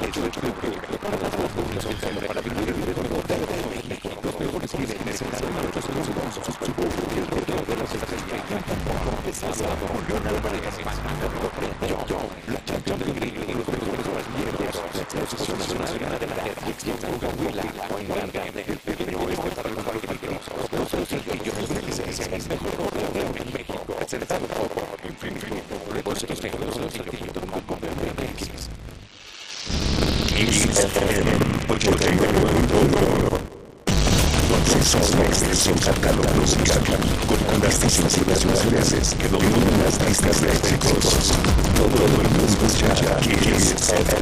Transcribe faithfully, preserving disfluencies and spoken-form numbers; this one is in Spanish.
con las disciplinas nacionales que dominan las listas de éxitos. Todo el mundo escucha Kiss F M.